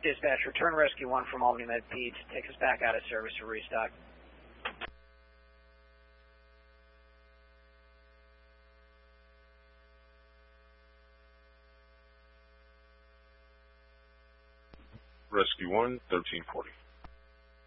Dispatch, return Rescue 1 from Albany Med Peds. Take us back out of service for restock. Rescue 1, 1340.